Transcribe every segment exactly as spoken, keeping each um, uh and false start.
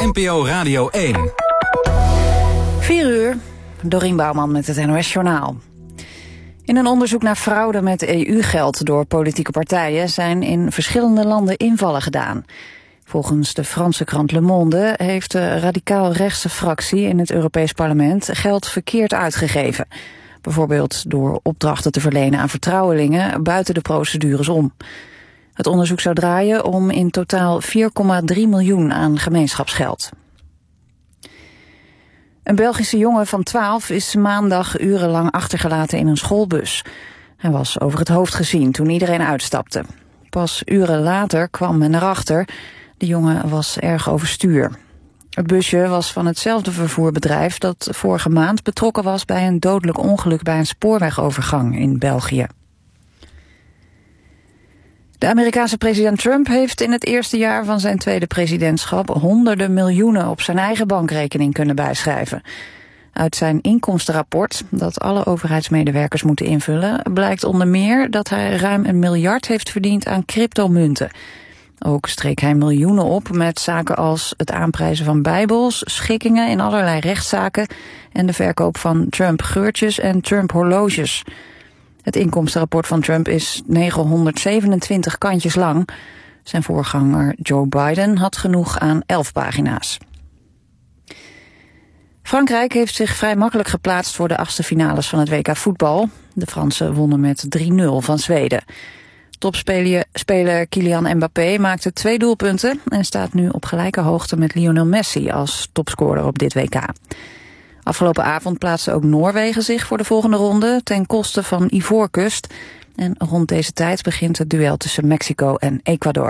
N P O Radio één. vier uur, Dorien Bouwman met het N O S-journaal. In een onderzoek naar fraude met E U-geld door politieke partijen zijn in verschillende landen invallen gedaan. Volgens de Franse krant Le Monde heeft de radicaal-rechtse fractie in het Europees Parlement geld verkeerd uitgegeven. Bijvoorbeeld door opdrachten te verlenen aan vertrouwelingen buiten de procedures om. Het onderzoek zou draaien om in totaal vier komma drie miljoen aan gemeenschapsgeld. Een Belgische jongen van twaalf is maandag urenlang achtergelaten in een schoolbus. Hij was over het hoofd gezien toen iedereen uitstapte. Pas uren later kwam men erachter. De jongen was erg overstuur. Het busje was van hetzelfde vervoerbedrijf dat vorige maand betrokken was bij een dodelijk ongeluk bij een spoorwegovergang in België. De Amerikaanse president Trump heeft in het eerste jaar van zijn tweede presidentschap honderden miljoenen op zijn eigen bankrekening kunnen bijschrijven. Uit zijn inkomstenrapport, dat alle overheidsmedewerkers moeten invullen, blijkt onder meer dat hij ruim een miljard heeft verdiend aan cryptomunten. Ook streek hij miljoenen op met zaken als het aanprijzen van bijbels, schikkingen in allerlei rechtszaken en de verkoop van Trump-geurtjes en Trump-horloges. Het inkomstenrapport van Trump is negenhonderdzevenentwintig kantjes lang. Zijn voorganger Joe Biden had genoeg aan elf pagina's. Frankrijk heeft zich vrij makkelijk geplaatst voor de achtste finales van het W K voetbal. De Fransen wonnen met drie nul van Zweden. Topspeler Kylian Mbappé maakte twee doelpunten en staat nu op gelijke hoogte met Lionel Messi als topscorer op dit W K. Afgelopen avond plaatste ook Noorwegen zich voor de volgende ronde ten koste van Ivoorkust. En rond deze tijd begint het duel tussen Mexico en Ecuador.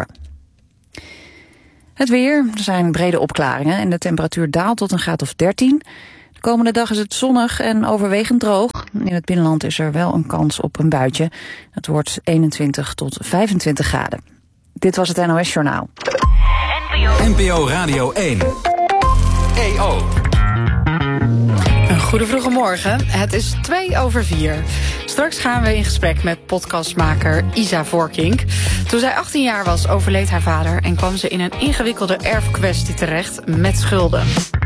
Het weer, er zijn brede opklaringen en de temperatuur daalt tot een graad of dertien. De komende dag is het zonnig en overwegend droog. In het binnenland is er wel een kans op een buitje. Het wordt eenentwintig tot vijfentwintig graden. Dit was het N O S-journaal. N P O Radio één. E O. Een goede vroege morgen. Het is twee over vier. Straks gaan we in gesprek met podcastmaker Isa Voorkink. Toen zij achttien jaar was, overleed haar vader en kwam ze in een ingewikkelde erfkwestie terecht met schulden.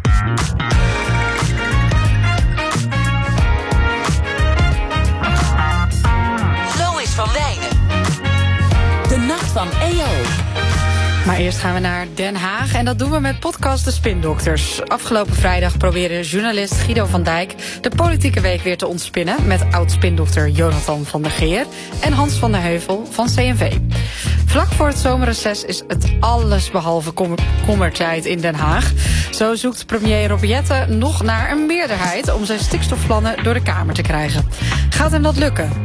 Lois van Wijnen. De nacht van E O. Maar eerst gaan we naar Den Haag en dat doen we met podcast De Spindokters. Afgelopen vrijdag probeerde journalist Guido van Dijk de politieke week weer te ontspinnen met oud-spindokter Jonathan van der Geer en Hans van der Heuvel van C N V. Vlak voor het zomerreces is het allesbehalve kommer- kommertijd in Den Haag. Zo zoekt premier Rob Jetten nog naar een meerderheid om zijn stikstofplannen door de Kamer te krijgen. Gaat hem dat lukken?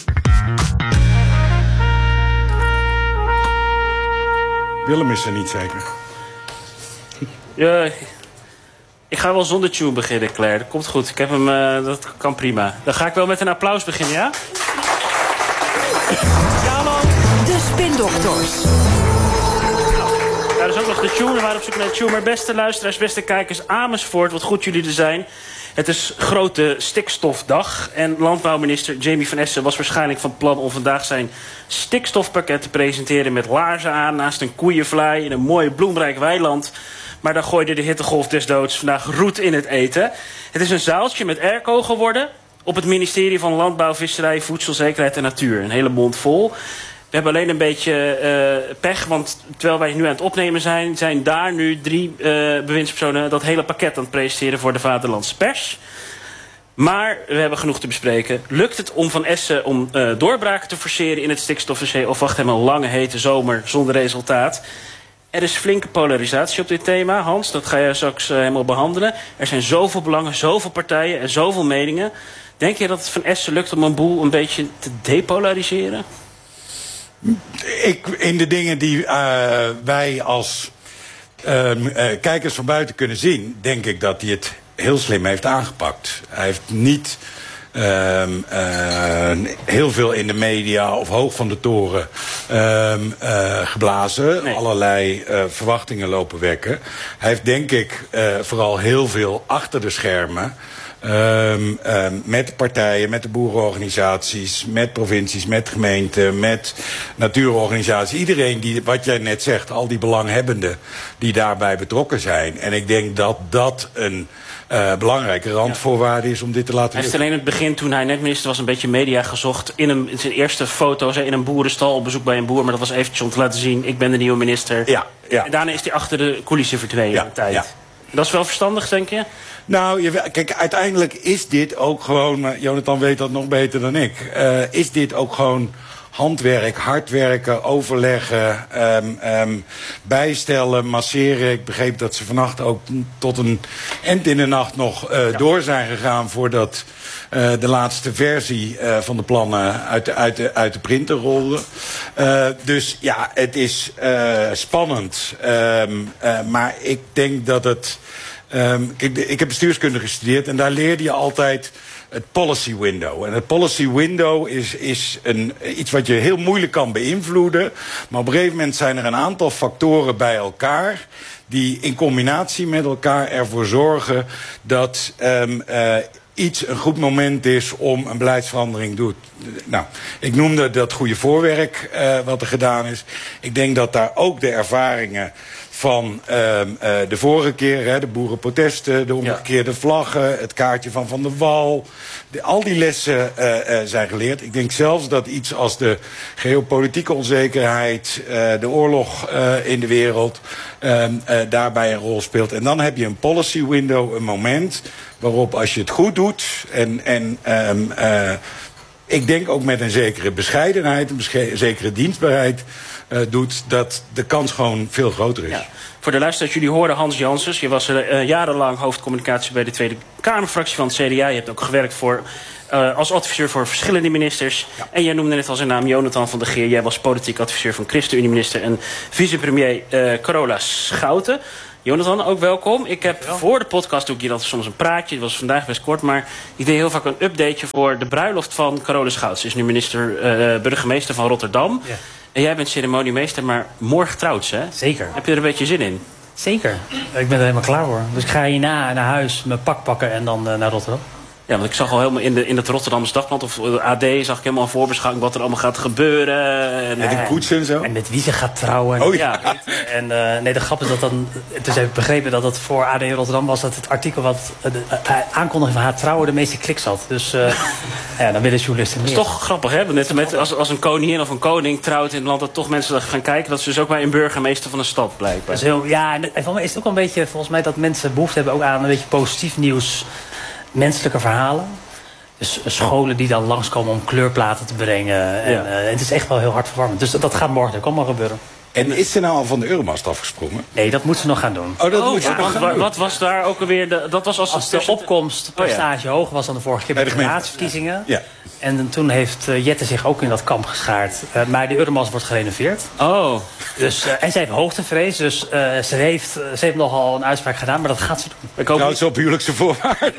Willem is er niet zeker. Ja, ik ga wel zonder tune beginnen, Claire. Dat komt goed. Ik heb hem, uh, dat kan prima. Dan ga ik wel met een applaus beginnen, ja? Ja, man. De Spindokters. Nou, er is ook nog de tune. We waren op zoek naar de tune. Maar beste luisteraars, beste kijkers, Amersfoort, wat goed jullie er zijn. Het is grote stikstofdag en landbouwminister Jamie van Essen was waarschijnlijk van plan om vandaag zijn stikstofpakket te presenteren met laarzen aan naast een koeienvlaai in een mooi bloemrijk weiland. Maar daar gooide de hittegolf des doods vandaag roet in het eten. Het is een zaaltje met airco geworden op het ministerie van Landbouw, Visserij, Voedselzekerheid en Natuur. Een hele mond vol. We hebben alleen een beetje uh, pech, want terwijl wij nu aan het opnemen zijn, zijn daar nu drie uh, bewindspersonen dat hele pakket aan het presenteren voor de vaderlandse pers. Maar we hebben genoeg te bespreken. Lukt het om Van Essen om uh, doorbraken te forceren in het stikstofdossier of wacht hem een lange hete zomer zonder resultaat? Er is flinke polarisatie op dit thema, Hans. Dat ga je straks uh, helemaal behandelen. Er zijn zoveel belangen, zoveel partijen en zoveel meningen. Denk je dat het Van Essen lukt om een boel een beetje te depolariseren? Ik, in de dingen die uh, wij als uh, uh, kijkers van buiten kunnen zien, denk ik dat hij het heel slim heeft aangepakt. Hij heeft niet uh, uh, heel veel in de media of hoog van de toren uh, uh, geblazen. Nee. Allerlei uh, verwachtingen lopen wekken. Hij heeft denk ik uh, vooral heel veel achter de schermen Um, um, met de partijen, met de boerenorganisaties, met provincies, met gemeenten, met natuurorganisaties. Iedereen die, wat jij net zegt, al die belanghebbenden die daarbij betrokken zijn. En ik denk dat dat een uh, belangrijke randvoorwaarde is om dit te laten Hij heeft lukken. alleen in het begin, toen hij net minister was, een beetje media gezocht. In, een, in zijn eerste foto's in een boerenstal op bezoek bij een boer. Maar dat was eventjes om te laten zien, ik ben de nieuwe minister. Ja, ja. En daarna is hij achter de coulissen verdwenen Ja, in de tijd. ja. Dat is wel verstandig, denk je? Nou, je, kijk, uiteindelijk is dit ook gewoon, uh, Jonathan weet dat nog beter dan ik, uh, is dit ook gewoon handwerk, hard werken, overleggen, um, um, bijstellen, masseren. Ik begreep dat ze vannacht ook tot een eind in de nacht nog uh, ja. door zijn gegaan voordat uh, de laatste versie uh, van de plannen uit de, uit de, uit de printer rolde. Uh, dus ja, het is uh, spannend. Um, uh, maar ik denk dat het... Um, kijk, ik heb bestuurskunde gestudeerd en daar leerde je altijd het policy window. En het policy window is, is een, iets wat je heel moeilijk kan beïnvloeden. Maar op een gegeven moment zijn er een aantal factoren bij elkaar die in combinatie met elkaar ervoor zorgen dat um, uh, iets een goed moment is om een beleidsverandering te doen. Nou, ik noemde dat goede voorwerk uh, wat er gedaan is. Ik denk dat daar ook de ervaringen van uh, uh, de vorige keer, hè, de boerenprotesten, de omgekeerde vlaggen, het kaartje van Van der Wal. De, al die lessen uh, uh, zijn geleerd. Ik denk zelfs dat iets als de geopolitieke onzekerheid, uh, de oorlog uh, in de wereld, uh, uh, daarbij een rol speelt. En dan heb je een policy window, een moment waarop als je het goed doet en... en um, uh, ik denk ook met een zekere bescheidenheid, een besche- zekere dienstbaarheid uh, doet, dat de kans gewoon veel groter is. Ja. Voor de luisteraars, jullie hoorden Hans Janssens. Je was uh, jarenlang hoofdcommunicatie bij de Tweede Kamerfractie van het C D A. Je hebt ook gewerkt voor, uh, als adviseur voor verschillende ministers. Ja. En jij noemde net al zijn naam Jonathan van der Geer. Jij was politiek adviseur van ChristenUnie-minister en vicepremier uh, Carola Schouten. Jonathan, ook welkom. Ik heb voor de podcast doe ik je dat soms een praatje. Het was vandaag best kort, maar ik deed heel vaak een updateje voor de bruiloft van Carola Schouten. Ze is nu minister, uh, burgemeester van Rotterdam. Ja. En jij bent ceremoniemeester, maar morgen trouwt ze, hè? Zeker. Heb je er een beetje zin in? Zeker. Ik ben er helemaal klaar voor. Dus ik ga hierna naar huis, mijn pak pakken en dan uh, naar Rotterdam. Ja, want ik zag al helemaal in, de, in het Rotterdamse Dagblad of de A D zag ik helemaal een voorbeschouwing wat er allemaal gaat gebeuren. En, en de koets en zo. En met wie ze gaat trouwen. Oh ja. En uh, nee, de grap is dat dan. Dus heb ik begrepen dat het voor A D Rotterdam was dat het artikel wat uh, de uh, aankondiging van haar trouwen de meeste kliks had. Dus uh, ja, dan willen journalisten meer. Dat is toch grappig, hè? Net met, als, als een koningin of een koning trouwt in het land, dat toch mensen gaan kijken. Dat ze dus ook bij een burgemeester van een stad blijkbaar. Dus heel, ja, en volgens mij is het ook wel een beetje, volgens mij dat mensen behoefte hebben ook aan een beetje positief nieuws, menselijke verhalen. Dus scholen die dan langskomen om kleurplaten te brengen. En, ja. uh, het is echt wel heel hartverwarmend. Dus dat, dat gaat morgen ook allemaal gebeuren. En is ze nou al van de Euromast afgesprongen? Nee, dat moet ze nog gaan doen. Oh, dat oh, moet ze ja, nog gaan wat, doen. Wat was daar ook alweer? De, dat was als, als de opkomstpercentage oh, ja. hoger was dan de vorige keer bij de gemeenteraadsverkiezingen. Ja. En toen heeft uh, Jette zich ook in dat kamp geschaard. Uh, maar de Euromast wordt gerenoveerd. Oh. Dus, uh, en zij heeft hoogtevrees. Dus uh, ze, heeft, uh, ze heeft nogal een uitspraak gedaan, maar dat gaat ze doen. Ik hoop nou, niet... op huwelijkse voorwaarden.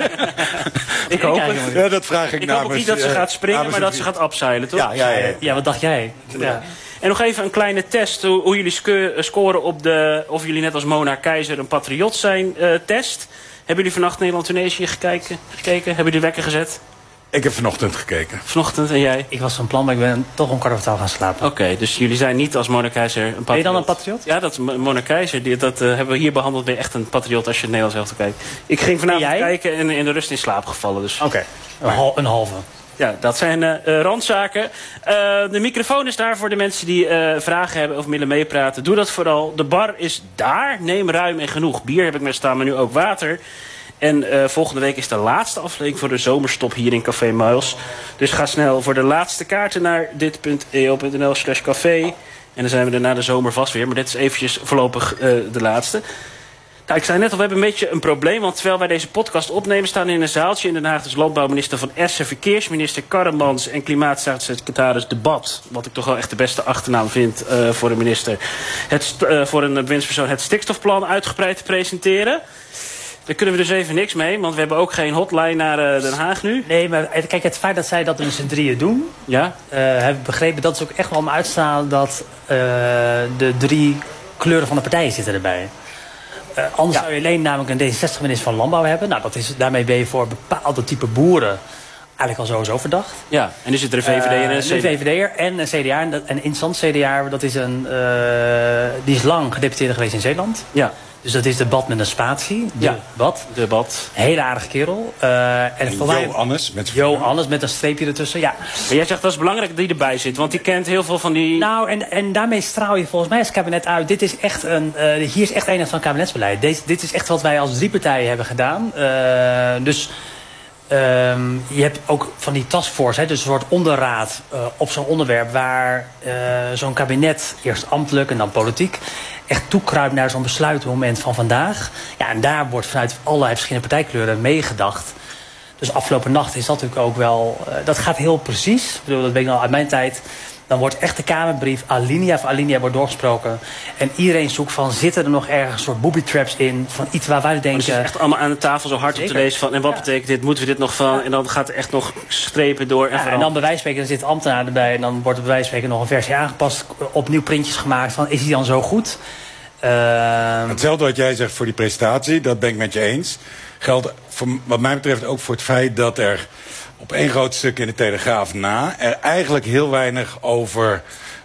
ik hoop het. Ja, dat vraag ik, ik namens, hoop ook niet dat ze gaat springen, uh, maar dat ze gaat abseilen, toch? Ja, ja, ja. ja wat dacht jij? Ja. Ja. En nog even een kleine test hoe, hoe jullie sco- scoren op de... of jullie net als Mona Keizer een patriot zijn uh, test. Hebben jullie vannacht Nederland-Tunesië gekeken? gekeken? Hebben jullie de wekker gezet? Ik heb vanochtend gekeken. Vanochtend en jij? Ik was van plan, maar ik ben toch om kwart over twaalf gaan slapen. Oké, okay, dus jullie zijn niet als Mona Keizer een patriot? Ben je dan een patriot? Ja, dat Mona Keizer, die, dat uh, hebben we hier behandeld. Ben je echt een patriot als je het Nederlands elftal kijkt. Ik ging vanavond kijken en in de rust in slaap gevallen. Dus. Oké, okay. een halve. Ja, dat zijn uh, randzaken. Uh, de microfoon is daar voor de mensen die uh, vragen hebben of willen meepraten. Doe dat vooral. De bar is daar. Neem ruim en genoeg. Bier heb ik met staan, maar nu ook water. En uh, volgende week is de laatste aflevering voor de zomerstop hier in Café Miles. Dus ga snel voor de laatste kaarten naar dit.eo.nl slash café. En dan zijn we er na de zomer vast weer. Maar dit is eventjes voorlopig uh, de laatste. Nou, ik zei net al, we hebben een beetje een probleem. Want terwijl wij deze podcast opnemen, staan in een zaaltje in Den Haag dus landbouwminister Van Essen, verkeersminister Karremans en klimaatstaatssecretaris Debat. Wat ik toch wel echt de beste achternaam vind uh, voor een minister. Het, uh, voor een bewindspersoon het stikstofplan uitgebreid te presenteren. Daar kunnen we dus even niks mee, want we hebben ook geen hotline naar uh, Den Haag nu. Nee, maar kijk, het feit dat zij dat met z'n drieën doen, ja? uh, hebben begrepen, dat is ook echt wel om uit te staan dat uh, de drie kleuren van de partijen zitten erbij. Uh, anders Ja. zou je alleen namelijk een D zesenzestig-minister van Landbouw hebben. Nou, dat is, daarmee ben je voor bepaalde type boeren eigenlijk al sowieso verdacht. Ja, en er zit er een V V D en een Uh, C D A. een V V D'er en een C D A. En, dat, en interessant, C D A, dat is een, uh, die is lang gedeputeerde geweest in Zeeland. Ja, Dus dat is de Bad met een spatie. De Ja. Bad. debat. Hele aardige kerel. Uh, en En voor mij... Jo Annes met Jo Annes met een streepje ertussen, ja. Maar jij zegt dat is belangrijk dat die erbij zit, want die kent heel veel van die... Nou, en, en daarmee straal je volgens mij als kabinet uit. Dit is echt een, uh, hier is echt een van kabinetsbeleid. Deze, dit is echt wat wij als drie partijen hebben gedaan. Uh, dus um, je hebt ook van die taskforce, hè, dus een soort onderraad uh, op zo'n onderwerp... waar uh, zo'n kabinet, eerst ambtelijk en dan politiek... echt toekruipt naar zo'n besluitmoment van vandaag. Ja, en daar wordt vanuit allerlei verschillende partijkleuren meegedacht. Dus afgelopen nacht is dat natuurlijk ook wel... Uh, dat gaat heel precies. Ik bedoel, dat weet ik al uit mijn tijd. Dan wordt echt de Kamerbrief alinea voor alinea wordt doorgesproken. En iedereen zoekt van, zitten er nog ergens een soort booby traps in? Van iets waar wij denken... Dus het is echt allemaal aan de tafel zo hard Zeker. op te lezen van... en wat Ja. betekent dit, moeten we dit nog van... en dan gaat er echt nog strepen door. En, Ja, vooral... en dan bij wijze van spreken, er zit ambtenaar erbij... en dan wordt er bij wijze van spreken nog een versie aangepast... opnieuw printjes gemaakt van, is die dan zo goed? Uh, Hetzelfde wat jij zegt voor die presentatie, dat ben ik met je eens. Geldt voor, wat mij betreft ook voor het feit dat er op één groot stuk in de Telegraaf na... er eigenlijk heel weinig over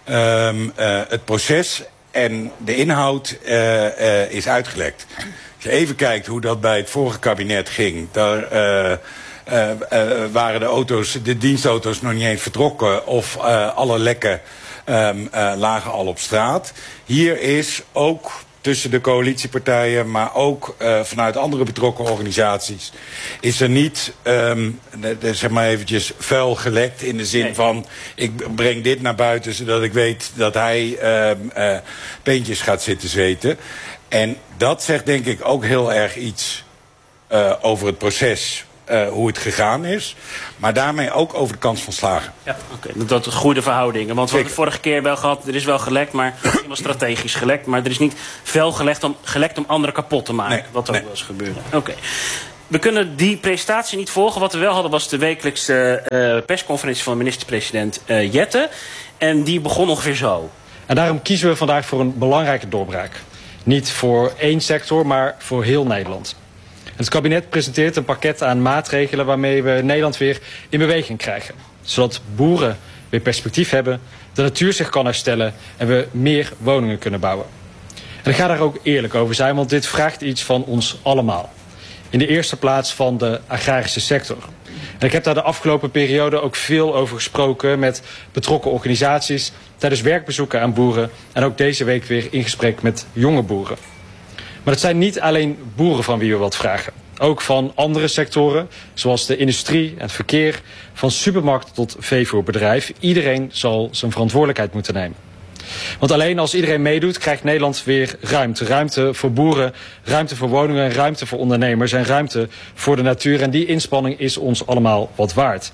um, uh, het proces en de inhoud uh, uh, is uitgelekt. Als je even kijkt hoe dat bij het vorige kabinet ging... daar uh, uh, uh, waren de auto's, de dienstauto's nog niet eens vertrokken... of uh, alle lekken um, uh, lagen al op straat. Hier is ook tussen de coalitiepartijen, maar ook uh, vanuit andere betrokken organisaties... is er niet, um, de, de, zeg maar eventjes, vuil gelekt in de zin Nee. van... ik breng dit naar buiten zodat ik weet dat hij um, uh, peentjes gaat zitten zweten. En dat zegt denk ik ook heel erg iets uh, over het proces... Uh, hoe het gegaan is, maar daarmee ook over de kans van slagen. Ja, oké. Okay. Dat is goede verhoudingen. Want we hebben het vorige keer wel gehad, er is wel gelekt, maar helemaal strategisch gelekt. Maar er is niet veel gelekt om, gelekt om anderen kapot te maken. Nee, wat ook nee. wel eens gebeurde. Oké. Okay. We kunnen die presentatie niet volgen. Wat we wel hadden was de wekelijkse uh, persconferentie van minister-president uh, Jette. En die begon ongeveer zo. En daarom kiezen we vandaag voor een belangrijke doorbraak. Niet voor één sector, maar voor heel Nederland. Het kabinet presenteert een pakket aan maatregelen waarmee we Nederland weer in beweging krijgen. Zodat boeren weer perspectief hebben, de natuur zich kan herstellen en we meer woningen kunnen bouwen. En ik ga daar ook eerlijk over zijn, want dit vraagt iets van ons allemaal. In de eerste plaats van de agrarische sector. En ik heb daar de afgelopen periode ook veel over gesproken met betrokken organisaties, tijdens werkbezoeken aan boeren en ook deze week weer in gesprek met jonge boeren. Maar het zijn niet alleen boeren van wie we wat vragen. Ook van andere sectoren, zoals de industrie en het verkeer, van supermarkt tot veevoerbedrijf. Iedereen zal zijn verantwoordelijkheid moeten nemen. Want alleen als iedereen meedoet, krijgt Nederland weer ruimte. Ruimte voor boeren, ruimte voor woningen, ruimte voor ondernemers en ruimte voor de natuur. En die inspanning is ons allemaal wat waard.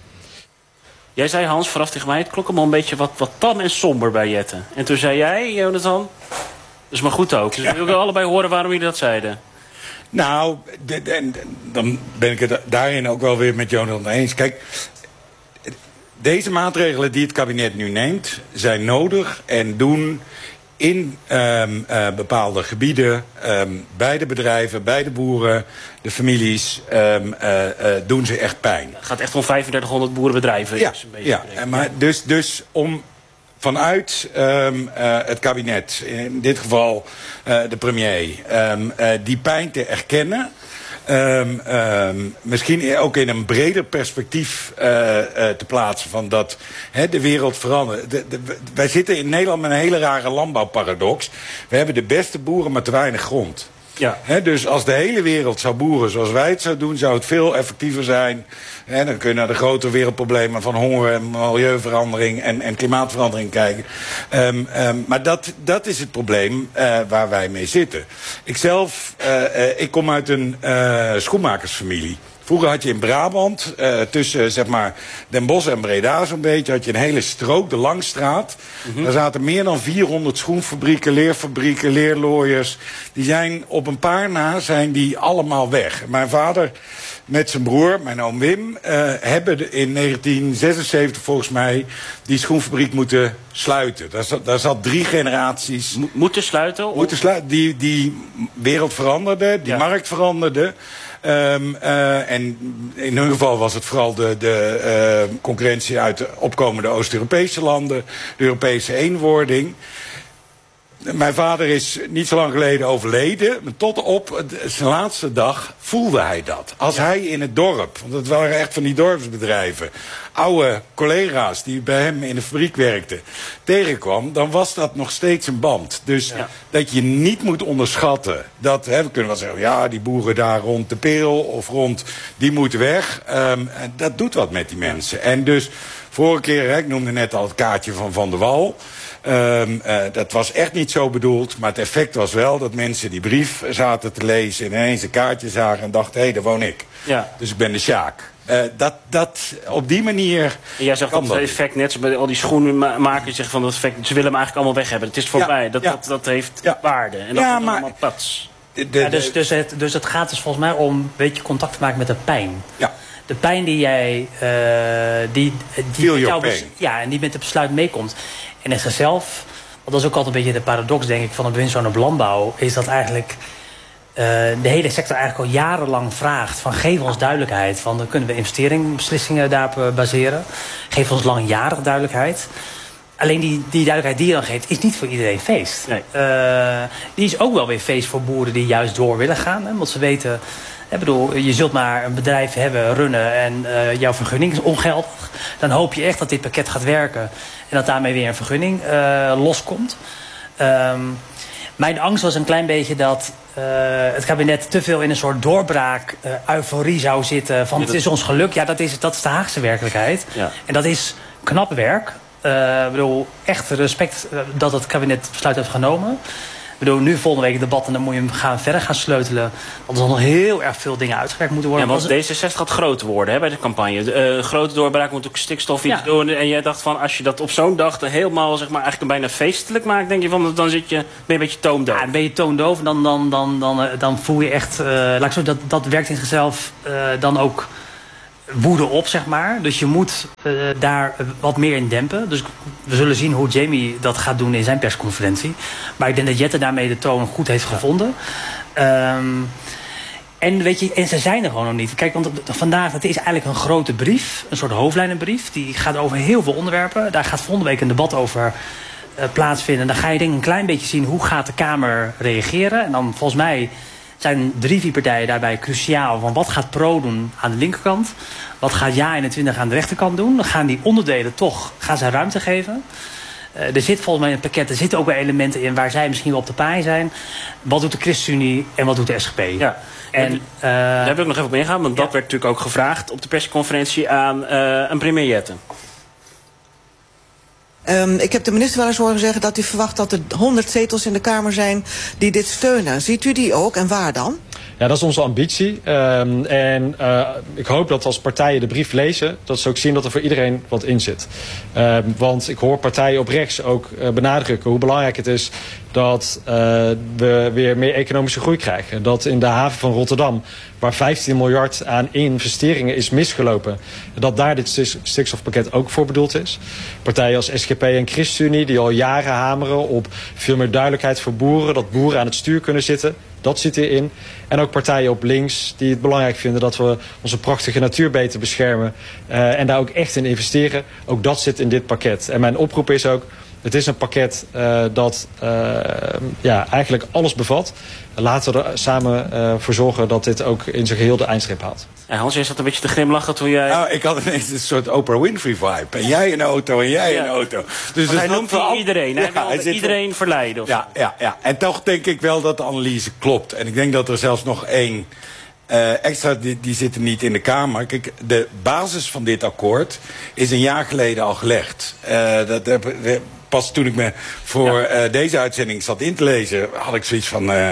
Jij zei, Hans, vooraf tegen mij, het klonk allemaal een beetje wat, wat tam en somber bij Jette. En toen zei jij, Jonathan... Dat is maar goed ook. Dus we willen allebei horen waarom jullie dat zeiden. Nou, de, de, en dan ben ik het daarin ook wel weer met Jonathan eens. Kijk, deze maatregelen die het kabinet nu neemt... zijn nodig en doen in um, uh, bepaalde gebieden... Um, bij de bedrijven, bij de boeren, de families... Um, uh, uh, doen ze echt pijn. Het gaat echt om vijfendertighonderd boerenbedrijven. Ja, dus een beetje ja. En maar dus, dus om... Vanuit um, uh, het kabinet, in dit geval uh, de premier, um, uh, die pijn te erkennen. Um, um, misschien ook in een breder perspectief uh, uh, te plaatsen van dat he, de wereld verandert. De, de, wij zitten in Nederland met een hele rare landbouwparadox. We hebben de beste boeren, maar te weinig grond. Ja. He, dus als de hele wereld zou boeren zoals wij het zouden doen, zou het veel effectiever zijn. He, dan kun je naar de grote wereldproblemen van honger en milieuverandering en, en klimaatverandering kijken. Um, um, maar dat, dat is het probleem uh, waar wij mee zitten. Ikzelf, uh, uh, ik kom uit een uh, schoenmakersfamilie. Vroeger had je in Brabant, uh, tussen zeg maar Den Bosch en Breda zo'n beetje, had je een hele strook, de Langstraat. Mm-hmm. Daar zaten meer dan vierhonderd schoenfabrieken, leerfabrieken, leerlooiers. Die zijn op een paar na zijn die allemaal weg. Mijn vader met zijn broer, mijn oom Wim, uh, hebben in negentien zesenzeventig volgens mij die schoenfabriek moeten sluiten. Daar zat, daar zat drie generaties... Mo- moeten sluiten? Of? Moeten sluiten. Die, die wereld veranderde, die ja. markt veranderde. Um, uh, en in hun geval was het vooral de, de uh, concurrentie uit de opkomende Oost-Europese landen, de Europese eenwording. Mijn vader is niet zo lang geleden overleden. Tot op zijn laatste dag voelde hij dat. Als ja. hij in het dorp, want het waren echt van die dorpsbedrijven, oude collega's die bij hem in de fabriek werkten, tegenkwam, dan was dat nog steeds een band. Dus ja. dat je niet moet onderschatten. Dat, hè, we kunnen wel zeggen, ja, die boeren daar rond de Perel of rond, die moeten weg. Um, dat doet wat met die mensen. En dus, vorige keer, hè, ik noemde net al het kaartje van Van der Wal. Um, uh, dat was echt niet zo bedoeld, maar het effect was wel dat mensen die brief zaten te lezen en ineens een kaartje zagen en dachten, hé, hey, daar woon ik. Ja. Dus ik ben de Sjaak. Uh, dat, dat, op die manier. En jij zegt dat het effect, net zoals bij al die schoenenmakers zeggen van dat effect, ze willen hem eigenlijk allemaal weg hebben. Het is voorbij. Ja, dat, ja. dat, dat heeft ja. waarde. En dat ja, is maar, allemaal pats. De, de, ja, dus, dus, het, dus het gaat dus volgens mij om een beetje contact te maken met de pijn. Ja. De pijn die jij. Uh, die, die met jou bes- ja, en die met het besluit meekomt. En in zichzelf, want dat is ook altijd een beetje de paradox, denk ik, van een bewindszoon op landbouw, is dat eigenlijk uh, de hele sector eigenlijk al jarenlang vraagt van geef ons duidelijkheid. Van dan kunnen we investeringsbeslissingen daarop baseren. Geef ons langjarige duidelijkheid. Alleen die, die duidelijkheid die je dan geeft, is niet voor iedereen feest. Nee. Uh, die is ook wel weer feest voor boeren die juist door willen gaan. Hè, want ze weten, ik bedoel, je zult maar een bedrijf hebben, runnen en uh, jouw vergunning is ongeldig. Dan hoop je echt dat dit pakket gaat werken en dat daarmee weer een vergunning uh, loskomt. Um, mijn angst was een klein beetje dat uh, het kabinet te veel in een soort doorbraak, uh, euforie zou zitten van ja, dat... het is ons geluk. Ja, dat is, dat is de Haagse werkelijkheid. Ja. En dat is knap werk. Uh, ik bedoel, echt respect dat het kabinet besluit heeft genomen. Ik bedoel, nu volgende week het debat en dan moet je hem gaan verder gaan sleutelen. Want er zal nog heel erg veel dingen uitgewerkt moeten worden. Ja, want D zesenzestig gaat groot worden hè, bij de campagne. De uh, grote doorbraak moet ook stikstof iets ja. doen. En jij dacht van, als je dat op zo'n dag helemaal, zeg maar, eigenlijk bijna feestelijk maakt, denk je van, dan zit je, ben je een beetje toondoof. Ja, dan ben je toondoof en dan, dan, dan, dan, dan voel je echt, uh, laat ik zo, dat, dat werkt in zichzelf uh, dan ook woede op, zeg maar. Dus je moet uh, daar wat meer in dempen. Dus we zullen zien hoe Jamie dat gaat doen in zijn persconferentie. Maar ik denk dat Jette daarmee de toon goed heeft gevonden. Um, en weet je, en ze zijn er gewoon nog niet. Kijk, want vandaag, het is eigenlijk een grote brief. Een soort hoofdlijnenbrief. Die gaat over heel veel onderwerpen. Daar gaat volgende week een debat over uh, plaatsvinden. Dan ga je denk ik een klein beetje zien hoe gaat de Kamer reageren. En dan volgens mij zijn drie, vier partijen daarbij cruciaal. Van wat gaat Pro doen aan de linkerkant? Wat gaat Ja eenentwintig aan de rechterkant doen? Dan gaan die onderdelen toch, gaan ze ruimte geven. Uh, er zit volgens mij in het pakket, er zitten ook wel elementen in waar zij misschien wel op de paai zijn. Wat doet de ChristenUnie en wat doet de S G P? Ja. En, uh, daar wil ik nog even op ingaan, want ja. dat werd natuurlijk ook gevraagd op de persconferentie aan uh, een premier Jette. Um, ik heb de minister wel eens horen zeggen dat u verwacht dat er honderd zetels in de Kamer zijn die dit steunen. Ziet u die ook en waar dan? Ja, dat is onze ambitie. Um, en uh, ik hoop dat als partijen de brief lezen, dat ze ook zien dat er voor iedereen wat in zit. Um, want ik hoor partijen op rechts ook uh, benadrukken hoe belangrijk het is dat uh, we weer meer economische groei krijgen. Dat in de haven van Rotterdam, waar vijftien miljard aan investeringen is misgelopen, dat daar dit stikstofpakket ook voor bedoeld is. Partijen als S G P en ChristenUnie die al jaren hameren op veel meer duidelijkheid voor boeren, dat boeren aan het stuur kunnen zitten. Dat zit erin. En ook partijen op links die het belangrijk vinden dat we onze prachtige natuur beter beschermen. Uh, en daar ook echt in investeren. Ook dat zit in dit pakket. En mijn oproep is ook, het is een pakket uh, dat uh, ja, eigenlijk alles bevat. Laten we er samen uh, voor zorgen dat dit ook in zijn geheel de eindstreep haalt. Ja, Hans, jij zat een beetje te grimlachen toen jij... Nou, ik had ineens een soort Oprah Winfrey vibe. En jij een auto en jij ja. een auto. Dus hij noemt al iedereen. Hij ja, wil hij iedereen wel verleiden. Of ja, ja, ja, en toch denk ik wel dat de analyse klopt. En ik denk dat er zelfs nog één uh, extra, die, die zitten niet in de Kamer. Kijk, de basis van dit akkoord is een jaar geleden al gelegd. Uh, dat heb Pas toen ik me voor ja. uh, deze uitzending zat in te lezen, had ik zoiets van, uh,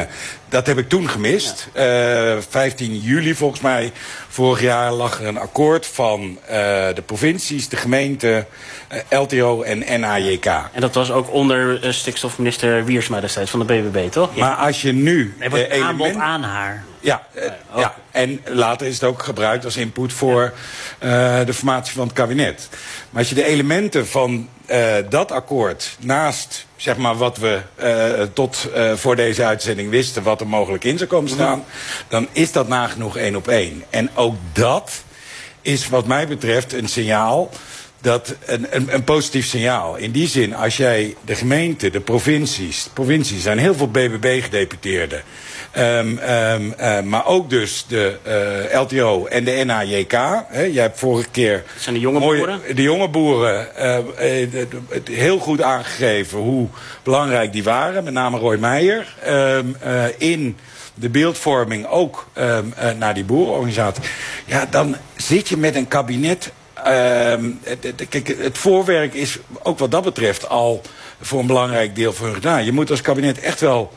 dat heb ik toen gemist. Ja. Uh, vijftien juli volgens mij, vorig jaar, lag er een akkoord van uh, de provincies, de gemeenten, uh, L T O en N A J K. En dat was ook onder uh, stikstofminister Wiersma destijds van de B B B, toch? Maar als je nu... Er wordt uh, aanbod aan haar. Ja, uh, oh. ja, en later is het ook gebruikt als input voor uh, de formatie van het kabinet. Maar als je de elementen van uh, dat akkoord naast, zeg maar, wat we uh, tot uh, voor deze uitzending wisten, wat er mogelijk in zou komen staan, dan is dat nagenoeg één op één. En ook dat is wat mij betreft een signaal, dat een, een, een positief signaal. In die zin, als jij de gemeente, de provincies, de provincies zijn heel veel B B B-gedeputeerden. Um, um, uh, maar ook dus de uh, L T O en de N A J K. Hè. Jij hebt vorige keer... Dat zijn de jonge mooie, boeren? De jonge boeren uh, uh, uh, heel goed aangegeven hoe belangrijk die waren. Met name Roy Meijer. Um, uh, in de beeldvorming ook um, uh, naar die boerenorganisatie. Ja, dan zit je met een kabinet... Um, kijk, het voorwerk is ook wat dat betreft al voor een belangrijk deel voor hun gedaan. Je moet als kabinet echt wel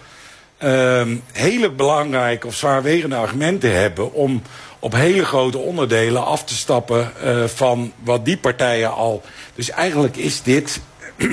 um, hele belangrijke of zwaarwegende argumenten hebben om op hele grote onderdelen af te stappen uh, van wat die partijen al... Dus eigenlijk is dit,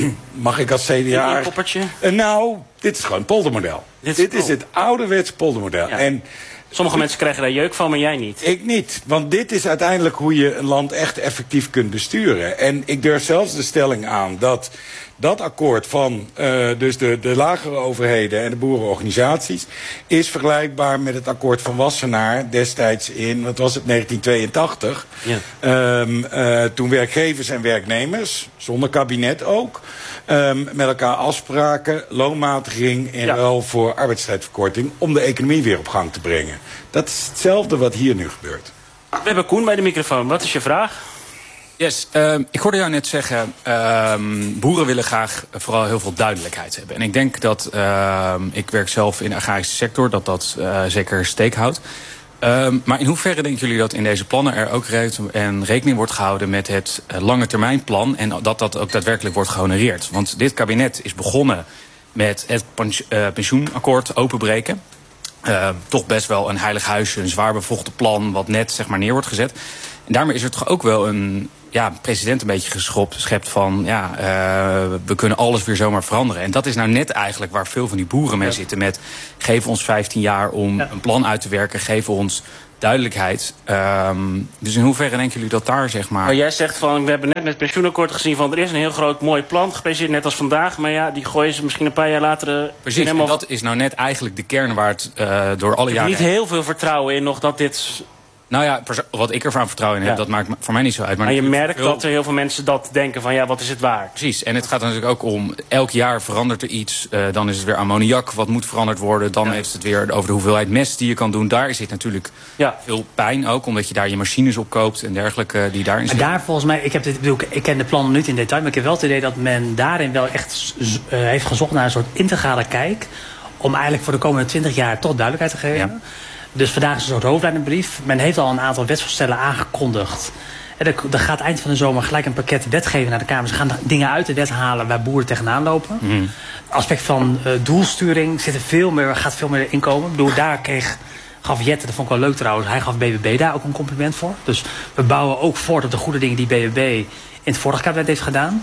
mag ik als C D A... Een koppertje? Uh, nou, dit is gewoon het poldermodel. Dit, dit is het ouderwetse poldermodel. Ja. En sommige mensen krijgen daar jeuk van, maar jij niet. Ik niet, want dit is uiteindelijk hoe je een land echt effectief kunt besturen. En ik durf zelfs de stelling aan dat dat akkoord van uh, dus de, de lagere overheden en de boerenorganisaties is vergelijkbaar met het akkoord van Wassenaar destijds in, wat was het, negentien tweeëntachtig. Ja. Um, uh, toen werkgevers en werknemers, zonder kabinet ook, um, met elkaar afspraken, loonmatiging in ja. ruil voor arbeidstijdverkorting om de economie weer op gang te brengen. Dat is hetzelfde wat hier nu gebeurt. We hebben Koen bij de microfoon. Wat is je vraag? Yes, uh, ik hoorde jou net zeggen, uh, boeren willen graag vooral heel veel duidelijkheid hebben. En ik denk dat, uh, ik werk zelf in de agrarische sector, dat dat uh, zeker steek houdt. Uh, maar in hoeverre denken jullie dat in deze plannen er ook en rekening wordt gehouden met het uh, lange termijn plan en dat dat ook daadwerkelijk wordt gehonoreerd? Want dit kabinet is begonnen met het pensioenakkoord openbreken. Uh, toch best wel een heilig huisje, een zwaar bevochten plan wat net zeg maar neer wordt gezet. En daarmee is er toch ook wel een ja, president een beetje geschept van ja, uh, we kunnen alles weer zomaar veranderen. En dat is nou net eigenlijk waar veel van die boeren mee ja. zitten met geef ons vijftien jaar om ja. een plan uit te werken, geef ons duidelijkheid. Um, dus in hoeverre denken jullie dat daar zeg maar... Maar jij zegt van, we hebben net met het pensioenakkoord gezien van er is een heel groot mooi plan gepresenteerd, net als vandaag. Maar ja, die gooien ze misschien een paar jaar later... Precies, helemaal... en dat is nou net eigenlijk de kern waar het uh, door alle jaren... Ik heb niet heel veel vertrouwen in nog dat dit... Nou ja, wat ik ervan vertrouwen in heb, ja. dat maakt voor mij niet zo uit. Maar, maar je merkt veel... dat er heel veel mensen dat denken van ja, wat is het waard? Precies, en het gaat natuurlijk ook om, elk jaar verandert er iets. Uh, dan is het weer ammoniak wat moet veranderd worden. Dan ja. heeft het weer over de hoeveelheid mest die je kan doen. Daar zit natuurlijk ja. veel pijn ook, omdat je daar je machines op koopt en dergelijke die daarin zitten. Maar daar volgens mij, ik, heb dit, ik, bedoel, ik ken de plannen niet in detail, maar ik heb wel het idee dat men daarin wel echt uh, heeft gezocht naar een soort integrale kijk om eigenlijk voor de komende twintig jaar toch duidelijkheid te geven. Ja. Dus vandaag is een soort hoofdlijnenbrief. Men heeft al een aantal wetsvoorstellen aangekondigd. En er gaat eind van de zomer gelijk een pakket wetgeving naar de Kamer. Ze gaan dingen uit de wet halen waar boeren tegenaan lopen. Mm. Het aspect van uh, doelsturing zit er veel meer, gaat veel meer inkomen. Ik bedoel, daar kreeg, gaf Jette, dat vond ik wel leuk trouwens, hij gaf B B B daar ook een compliment voor. Dus we bouwen ook voort op de goede dingen die B B B in het vorige kabinet heeft gedaan.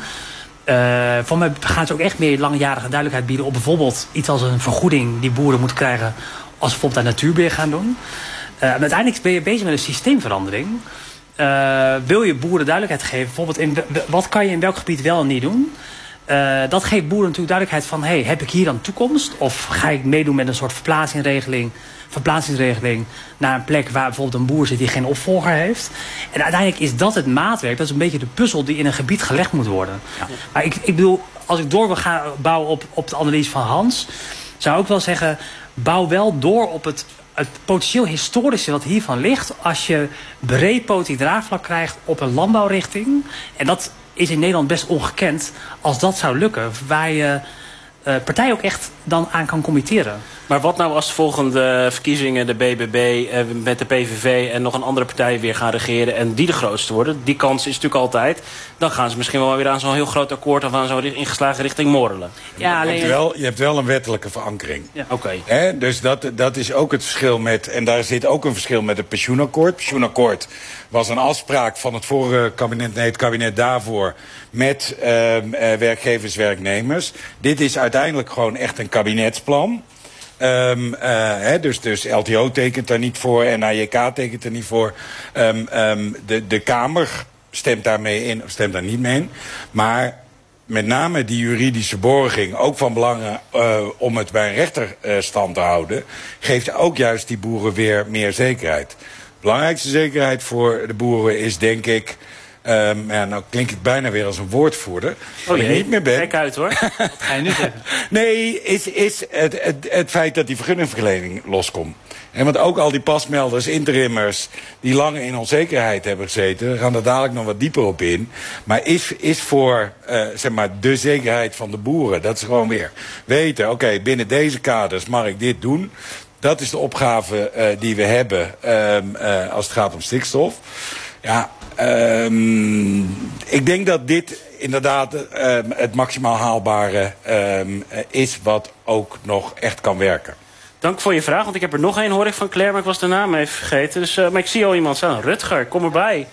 Uh, voor mij gaan ze ook echt meer langjarige duidelijkheid bieden op bijvoorbeeld iets als een vergoeding die boeren moeten krijgen als ze bijvoorbeeld aan natuurbeheer gaan doen. Uh, maar uiteindelijk ben je bezig met een systeemverandering. Uh, wil je boeren duidelijkheid geven, bijvoorbeeld in wat kan je in welk gebied wel en niet doen? Uh, dat geeft boeren natuurlijk duidelijkheid van, hey, heb ik hier dan toekomst? Of ga ik meedoen met een soort verplaatsingsregeling, verplaatsingsregeling naar een plek waar bijvoorbeeld een boer zit die geen opvolger heeft? En uiteindelijk is dat het maatwerk, dat is een beetje de puzzel die in een gebied gelegd moet worden. Ja. Maar ik, ik bedoel, als ik door wil gaan bouwen op, op de analyse van Hans, zou ik ook wel zeggen, bouw wel door op het, het potentieel historische wat hiervan ligt, als je breed politiek draagvlak krijgt op een landbouwrichting. En dat is in Nederland best ongekend als dat zou lukken, waar je uh, partij ook echt dan aan kan committeren. Maar wat nou als de volgende verkiezingen de B B B eh, met de P V V en nog een andere partij weer gaan regeren en die de grootste worden? Die kans is natuurlijk altijd. Dan gaan ze misschien wel weer aan zo'n heel groot akkoord of aan zo'n ingeslagen richting morrelen. Ja, alleen... je, hebt wel, je hebt wel een wettelijke verankering. Ja. Oké. Okay. Dus dat, dat is ook het verschil met, en daar zit ook een verschil met het pensioenakkoord. Het pensioenakkoord was een afspraak van het vorige kabinet, nee het kabinet daarvoor, met uh, uh, werkgevers, werknemers. Dit is uiteindelijk gewoon echt een kabinetsplan. Um, uh, he, dus, dus L T O tekent daar niet voor en A J K tekent er niet voor. Um, um, de, de Kamer stemt daarmee in, of stemt daar niet mee in. Maar met name die juridische borging, ook van belang uh, om het bij een rechterstand uh, te houden, geeft ook juist die boeren weer meer zekerheid. De belangrijkste zekerheid voor de boeren is denk ik, Um, ja, nou klink ik bijna weer als een woordvoerder. Oh, ik niet meer ben. Kijk uit hoor. Wat ga je nu zeggen? Nee, is, is het, het, het feit dat die vergunningverlening loskomt. En want ook al die pasmelders, interimmers, die lang in onzekerheid hebben gezeten, we gaan er dadelijk nog wat dieper op in. Maar is, is voor uh, zeg maar de zekerheid van de boeren, dat ze gewoon weer weten, oké, okay, binnen deze kaders mag ik dit doen. Dat is de opgave uh, die we hebben um, uh, als het gaat om stikstof. Ja, um, ik denk dat dit inderdaad um, het maximaal haalbare um, is wat ook nog echt kan werken. Dank voor je vraag, want ik heb er nog één, hoor ik van Claire, maar ik was de naam even vergeten. Dus, uh, maar ik zie al iemand staan. Rutger, kom erbij.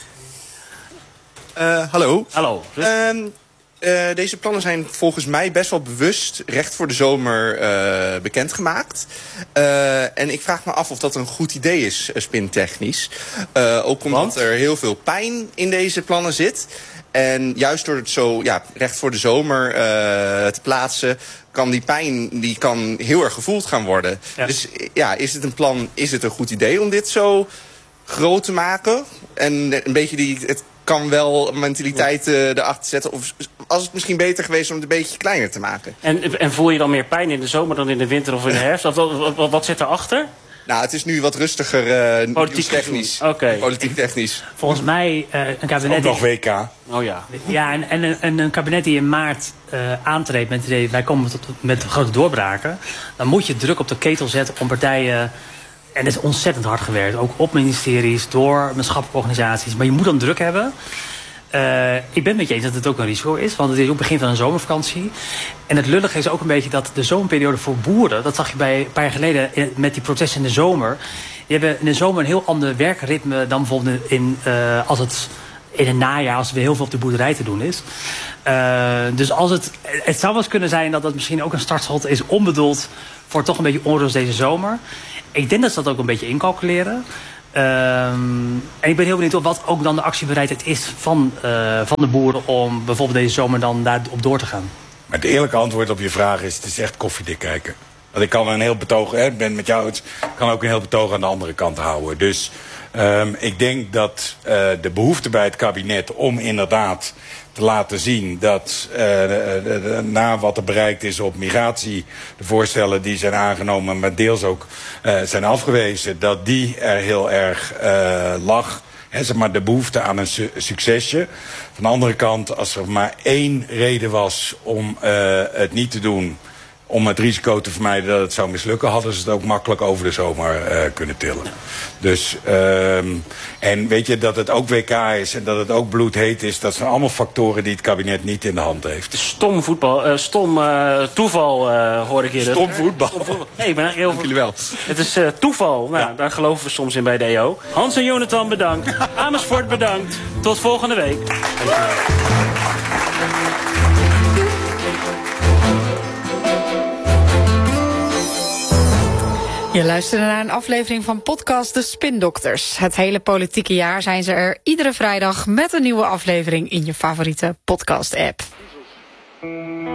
Uh, hallo. Hallo. Uh, uh, deze plannen zijn volgens mij best wel bewust recht voor de zomer uh, bekendgemaakt. Uh, en ik vraag me af of dat een goed idee is, uh, spintechnisch. Uh, ook omdat Want? er heel veel pijn in deze plannen zit. En juist door het zo ja, recht voor de zomer uh, te plaatsen, kan die pijn die kan heel erg gevoeld gaan worden. Ja. Dus ja, is het een plan, is het een goed idee om dit zo groot te maken? En een beetje die, het kan wel mentaliteit uh, erachter zetten. Of was het misschien beter geweest om het een beetje kleiner te maken? En, en voel je dan meer pijn in de zomer dan in de winter of in de herfst? Of, wat, wat, wat zit erachter? Nou, het is nu wat rustiger uh, politiek technisch. Okay. Politiek technisch. Volgens mij uh, een kabinet. Ook nog W K. Oh ja. Ja, en, en, en een kabinet die in maart uh, aantreedt met het idee, wij komen tot, met grote doorbraken. Dan moet je druk op de ketel zetten om partijen. En dat is ontzettend hard gewerkt. Ook op ministeries, door maatschappelijke organisaties. Maar je moet dan druk hebben. Uh, ik ben het met je eens dat het ook een risico is. Want het is ook begin van een zomervakantie. En het lullige is ook een beetje dat de zomerperiode voor boeren, dat zag je bij een paar jaar geleden met die protesten in de zomer. Die hebben in de zomer een heel ander werkritme dan bijvoorbeeld in, uh, als het in het najaar, als er weer heel veel op de boerderij te doen is. Uh, dus als het, het zou wel eens kunnen zijn dat dat misschien ook een startschot is onbedoeld voor toch een beetje onrust deze zomer. Ik denk dat ze dat ook een beetje incalculeren. Um, en ik ben heel benieuwd of wat ook dan de actiebereidheid is van, uh, van de boeren om bijvoorbeeld deze zomer dan daarop door te gaan. Maar het eerlijke antwoord op je vraag is, het is echt koffiedik kijken. Want ik kan een heel betoog, hè, ben met jou, ik kan ook een heel betoog aan de andere kant houden. Dus um, ik denk dat uh, de behoefte bij het kabinet om inderdaad te laten zien dat uh, de, de, de, na wat er bereikt is op migratie, de voorstellen die zijn aangenomen, maar deels ook uh, zijn afgewezen, dat die er heel erg uh, lag. He, zeg maar de behoefte aan een su succesje. Van de andere kant, als er maar één reden was om uh, het niet te doen, om het risico te vermijden dat het zou mislukken, hadden ze het ook makkelijk over de zomer uh, kunnen tillen. Ja. Dus, um, en weet je, dat het ook W K is en dat het ook bloedheet is, dat zijn allemaal factoren die het kabinet niet in de hand heeft. Stom voetbal, uh, stom uh, toeval uh, hoor ik hier. Stom voetbal. Stom voetbal. Nee, ik ben eigenlijk heel veel. Dank jullie wel. Het is uh, toeval. Nou, ja. Daar geloven we soms in bij de E O. Hans en Jonathan bedankt. Amersfoort bedankt. Tot volgende week. Je luisterde naar een aflevering van podcast De Spindokters. Het hele politieke jaar zijn ze er iedere vrijdag met een nieuwe aflevering in je favoriete podcast-app.